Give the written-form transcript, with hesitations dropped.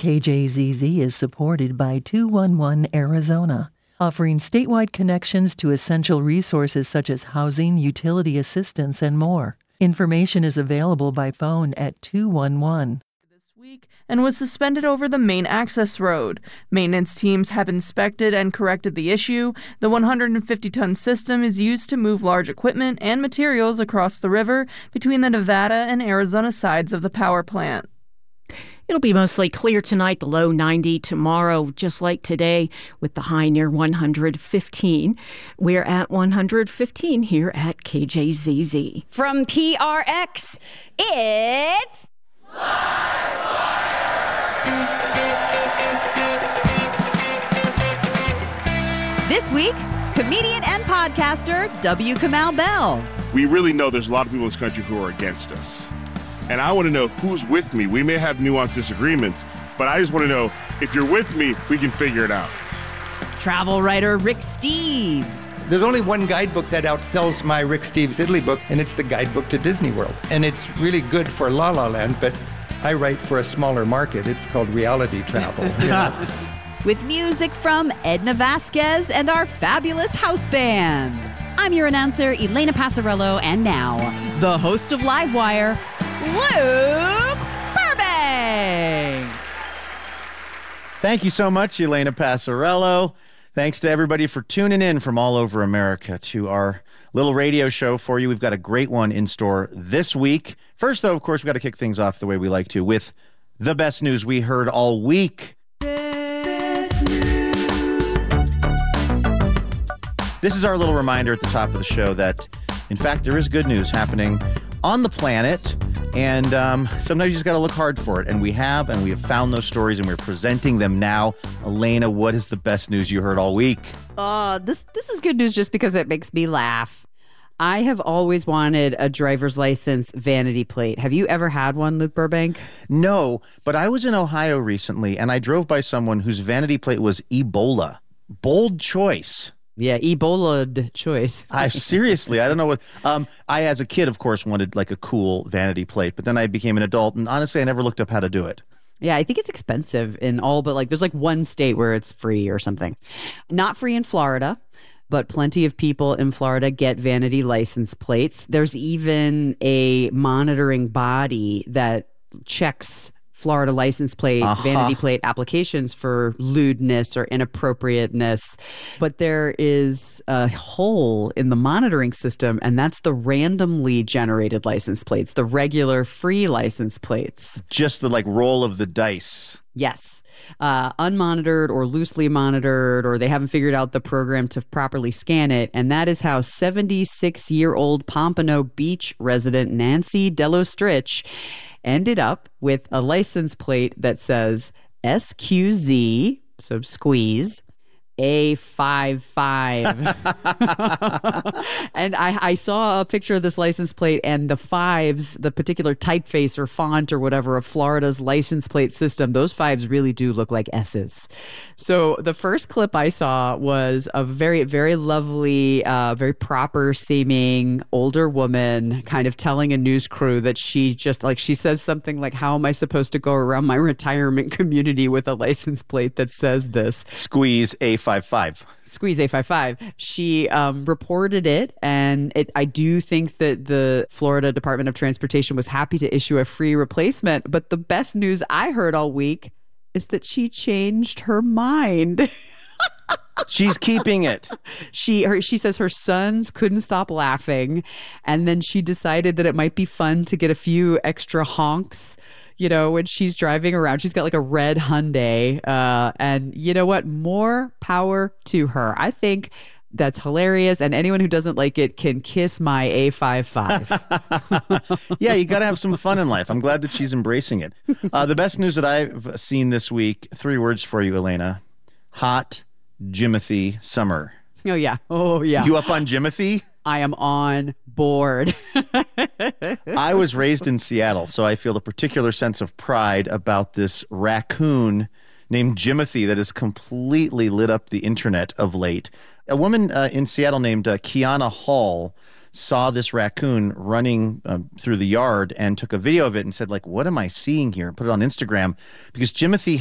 KJZZ is supported by 211 Arizona, offering statewide connections to essential resources such as housing, utility assistance, and more. Information is available by phone at 211. Week and was suspended over the main access road. Maintenance teams have inspected and corrected the issue. The 150-ton system is used to move large equipment and materials across the river between the Nevada and Arizona sides of the power plant. It'll be mostly clear tonight, the low 90 tomorrow, just like today, with the high near 115. We're at 115 here at KJZZ. From PRX, it's this week, comedian and podcaster W. Kamau Bell. We really know there's a lot of people in this country who are against us. And I want to know who's with me. We may have nuanced disagreements, but I just want to know if you're with me, we can figure it out. Travel writer Rick Steves. There's only one guidebook that outsells my Rick Steves Italy book, and it's the guidebook to Disney World. And it's really good for La La Land, but I write for a smaller market. It's called reality travel. You know? With music from Edna Vasquez and our fabulous house band. I'm your announcer, Elena Passarello, and now, the host of Livewire, Luke Burbank. Thank you so much, Elena Passarello. Thanks to everybody for tuning in from all over America to our little radio show for you. We've got a great one in store this week. First, though, of course, we've got to kick things off the way we like to with the best news we heard all week. Best news. This is our little reminder at the top of the show that, in fact, there is good news happening on the planet. And sometimes you just got to look hard for it. And we have found those stories, and we're presenting them now. Elena, what is the best news you heard all week? This is good news just because it makes me laugh. I have always wanted a driver's license vanity plate. Have you ever had one, Luke Burbank? No, but I was in Ohio recently, and I drove by someone whose vanity plate was Ebola. Bold choice. Yeah, Ebola choice. Seriously, I don't know what. I, as a kid, of course, wanted like a cool vanity plate, but then I became an adult, and honestly, I never looked up how to do it. Yeah, I think it's expensive in all, but like there's like one state where it's free or something. Not free in Florida, but plenty of people in Florida get vanity license plates. There's even a monitoring body that checks Florida license plate, vanity plate applications for lewdness or inappropriateness. But there is a hole in the monitoring system, and that's the randomly generated license plates, the regular free license plates. Just the like roll of the dice. Yes. Unmonitored or loosely monitored, or they haven't figured out the program to properly scan it. And that is how 76-year-old Pompano Beach resident Nancy Delostrich ended up with a license plate that says SQZ, so squeeze, A55. And I saw a picture of this license plate, and the fives, the particular typeface or font or whatever of Florida's license plate system, those fives really do look like S's. So the first clip I saw was a very, very lovely, very proper seeming older woman kind of telling a news crew that she just like, she says something like, how am I supposed to go around my retirement community with a license plate that says this? Squeeze A55. Squeeze A55. She reported it, and I do think that the Florida Department of Transportation was happy to issue a free replacement. But the best news I heard all week is that she changed her mind. She's keeping it. She says her sons couldn't stop laughing, and then she decided that it might be fun to get a few extra honks, you know, when she's driving around. She's got like a red Hyundai, and you know what? More power to her. I think that's hilarious, and anyone who doesn't like it can kiss my A55. Yeah, you got to have some fun in life. I'm glad that she's embracing it. The best news that I've seen this week, 3 words for you, Elena. Hot Jimothy summer. Oh, yeah. Oh, yeah. You up on Jimothy? I am on board. I was raised in Seattle, so I feel a particular sense of pride about this raccoon named Jimothy that has completely lit up the internet of late. A woman in Seattle named Kiana Hall saw this raccoon running through the yard and took a video of it and said, like, what am I seeing here? Put it on Instagram because Jimothy